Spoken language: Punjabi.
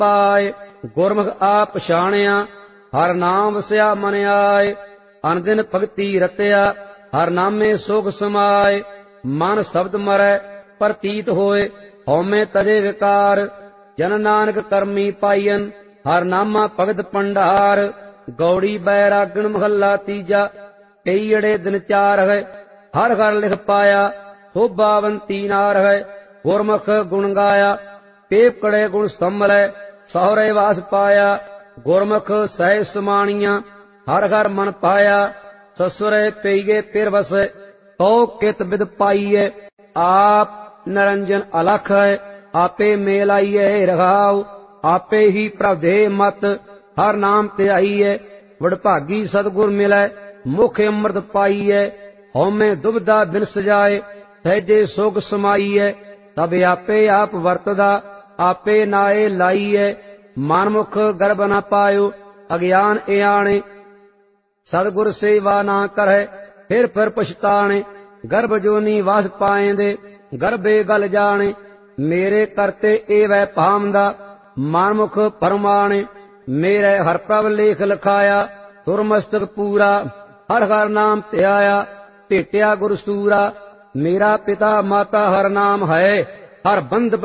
ਪਾਏ। ਗੁਰਮੁਖ ਆਪ ਪਛਾਣਿਆ ਹਰ ਨਾਮ ਵਸਿਆ ਮਨ ਆਏ। ਅਨਦਿਨ ਭਗਤੀ ਰਤਿਆ ਹਰ ਨਾਮੇ ਸੁਖ ਸਮਾਏ। ਮਨ ਸ਼ਬਦ ਮਰੈ ਪ੍ਰਤੀਤ ਹੋਏ ਹਉਮੈ ਤਜੇ ਵਿਕਾਰ। ਜਨ ਨਾਨਕ ਕਰਮੀ ਪਾਈਐਨ ਹਰ ਨਾਮਾ ਭਗਤ ਭੰਡਾਰ। ਗੌੜੀ ਬੈਰਾਗਣ ਮਹੱਲਾ ਤੀਜਾ। ਕਈ ਅੜੇ ਦਿਨ ਚਾਰ ਹੈ ਹਰ ਹਰ ਲਿਖ ਪਾਇਆ। ਸ਼ੋਭਾਵੰਤੀ ਨਾਰ ਹੈ ਗੁਰਮੁਖ ਗੁਣ ਗਾਇਆ। ਪੇਪ ਕੜੇ ਗੁਣ ਸੰਭਲੈ ਸਹੁਰੇ ਵਾਸ ਪਾਇਆ। ਗੁਰਮੁਖ ਸਹਿ ਸਮਾਣੀਆਂ ਹਰ ਹਰ ਮਨ ਪਾਇਆ। ਸਸੁਰੇ ਪਈਏ ਫਿਰ ਵਸੈ ਕਉ ਕਿਤ ਬਿਦ ਪਾਈਐ। ਆਪ ਨਿਰੰਜਨ ਅਲਖ ਹੈ ਆਪੇ ਮੇਲ ਆਈਐ ਰਹਾਉ। ਆਪੇ ਹੀ ਪ੍ਰਭੇ ਮਤ ਹਰ ਨਾਮ ਧਿਆਈਐ। ਵਡਭਾਗੀ ਸਤਿਗੁਰ ਮਿਲੈ ਮੁਖ ਅੰਮ੍ਰਿਤ ਪਾਈਐ। ਹਉਮੈ ਦੁਬਿਧਾ ਬਿਨ ਸਜਾਏ ਸਹਿਜੇ ਸੁਖ ਸਮਾਈਐ। ਤਬ ਆਪੇ ਆਪ ਵਰਤਦਾ ਆਪੇ ਨਾਏ ਲਾਈਐ। ਮਨਮੁਖ ਗਰਭ ਨ ਪਾਇਓ ਅਗਿਆਨ ਇਆਣੇ। ਸਤਿਗੁਰ ਸੇਵਾ ਨਾ ਕਰੈ ਫਿਰ ਪਛਤਾਣੇ। ਗਰਭ ਜੋਨੀ ਵਾਸ ਪਾਏਂਦੇ ਗਰਭੇ ਗਲ ਜਾਣੇ। ਮੇਰੇ ਕਰਤੇ ਏ ਵੈ ਭਾਮਦਾ ਮਨਮੁਖ ਪਰਮਾਣੇ। ਮੇਰੇ ਹਰ ਪ੍ਰਭ ਲੇਖ ਲਿਖਾਇਆ ਤੁਰਮਸਤਕ ਪੂਰਾ। ਹਰ ਹਰ ਨਾਮ ਧਿਆਇਆ ਭੇਟਿਆ ਗੁਰ ਸੂਰਾ। ਮੇਰਾ ਪਿਤਾ ਮਾਤਾ ਹਰ ਨਾਮ ਹੈ ਹਰ ਬੰਧ